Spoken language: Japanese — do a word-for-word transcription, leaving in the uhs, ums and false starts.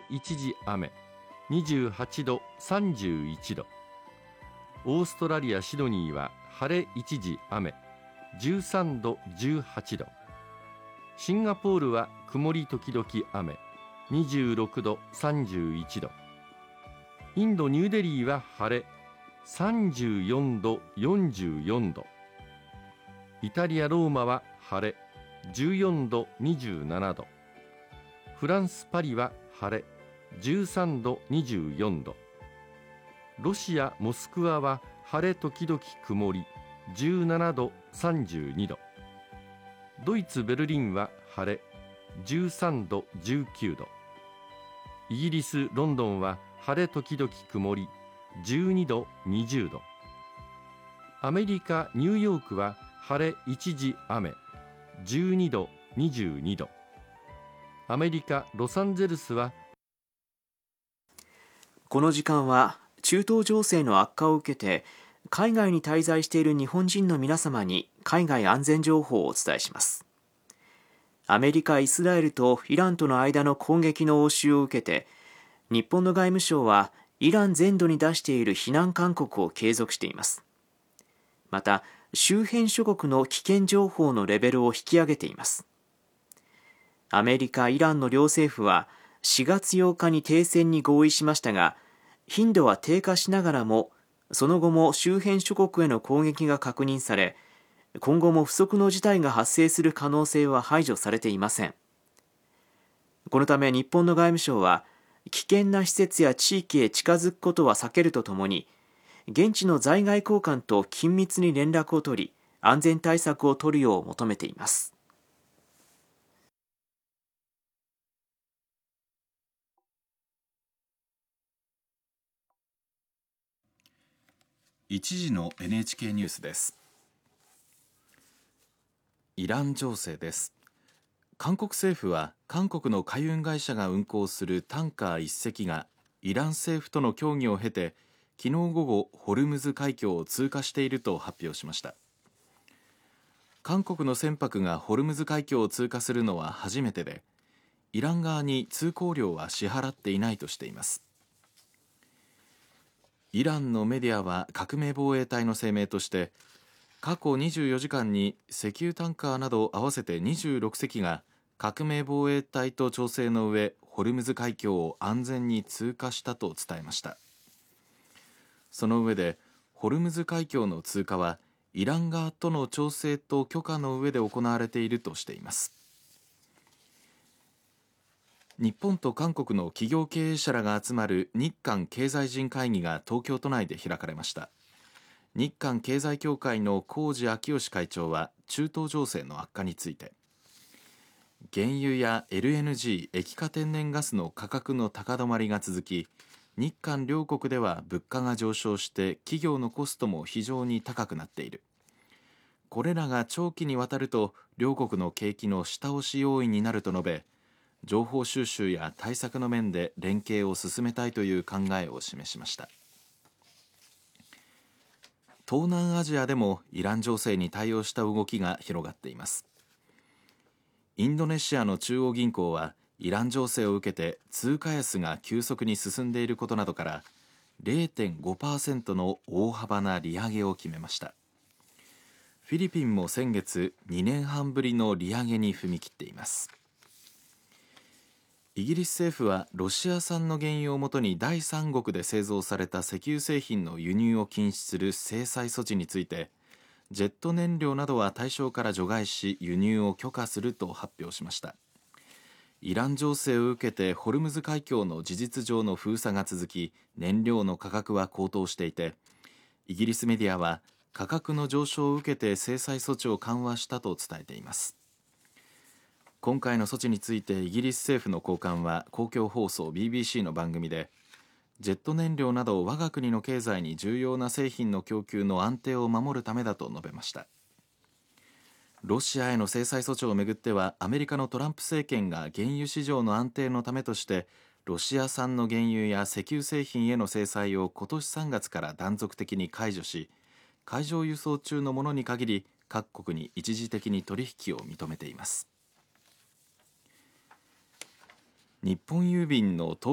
一時雨、にじゅうはちど、さんじゅういちど。オーストラリア・シドニーは晴れ一時雨、じゅうさんど、じゅうはちど。シンガポールは曇り時々雨、にじゅうろくど、さんじゅういちど。インド・ニューデリーは晴れ、さんじゅうよんど、よんじゅうよんど。イタリア・ローマは晴れ、じゅうよんど、にじゅうななど。フランス・パリは晴れ、じゅうさんど、にじゅうよんど。ロシア・モスクワは晴れ時々曇り、じゅうななど、さんじゅうにど。ドイツ・ベルリンは晴れ、じゅうさんど、じゅうきゅうど。イギリス・ロンドンは晴れ時々曇り、じゅうにど、にじゅうど。アメリカ・ニューヨークは晴れ一時雨、じゅうにど、にじゅうにど。アメリカ・ロサンゼルスは。 この時間は中東情勢の悪化を受けて海外に滞在している日本人の皆様に海外安全情報をお伝えします。アメリカ、イスラエルとイランとの間の攻撃の応酬を受けて、日本の外務省はイラン全土に出している非難勧告を継続しています。また、周辺諸国の危険情報のレベルを引き上げています。アメリカ、イランの両政府はしがつようかに停戦に合意しましたが、頻度は低下しながらも、その後も周辺諸国への攻撃が確認され、今後も不測の事態が発生する可能性は排除されていません。このため日本の外務省は、危険な施設や地域へ近づくことは避けるとともに、現地の在外公館と緊密に連絡を取り、安全対策を取るよう求めています。 一時の エヌエイチケー ニュースです。イラン情勢です。韓国政府は韓国の海運会社が運航するタンカーいっせきがイラン政府との協議を経て、昨日午後ホルムズ海峡を通過していると発表しました。韓国の船舶がホルムズ海峡を通過するのは初めてで、イラン側に通行料は支払っていないとしています。イランのメディアは革命防衛隊の声明として、過去にじゅうよじかんに石油タンカーなど合わせてにじゅうろくせきが革命防衛隊と調整の上、ホルムズ海峡を安全に通過したと伝えました。その上で、ホルムズ海峡の通過はイラン側との調整と許可の上で行われているとしています。日本と韓国の企業経営者らが集まる日韓経済人会議が東京都内で開かれました。日韓経済協会の高路明義会長は中東情勢の悪化について、原油や エルエヌジー 液化天然ガスの価格の高止まりが続き、日韓両国では物価が上昇して企業のコストも非常に高くなっている。これらが長期にわたると両国の景気の下押し要因になると述べ、情報収集や対策の面で連携を進めたいという考えを示しました。東南アジアでもイラン情勢に対応した動きが広がっています。インドネシアの中央銀行はイラン情勢を受けて通貨安が急速に進んでいることなどから れいてんごパーセント の大幅な利上げを決めました。フィリピンも先月にねんはんぶりの利上げに踏み切っています。イギリス政府はロシア産の原油をもとに第三国で製造された石油製品の輸入を禁止する制裁措置について、ジェット燃料などは対象から除外し輸入を許可すると発表しました。イラン情勢を受けてホルムズ海峡の事実上の封鎖が続き、燃料の価格は高騰していて、イギリスメディアは価格の上昇を受けて制裁措置を緩和したと伝えています。今回の措置についてイギリス政府の高官は公共放送 ビービーシー の番組で、ジェット燃料など我が国の経済に重要な製品の供給の安定を守るためだと述べました。ロシアへの制裁措置をめぐっては、アメリカのトランプ政権が原油市場の安定のためとしてロシア産の原油や石油製品への制裁を今年さんがつから断続的に解除し、海上輸送中のものに限り各国に一時的に取引を認めています。日本郵便の東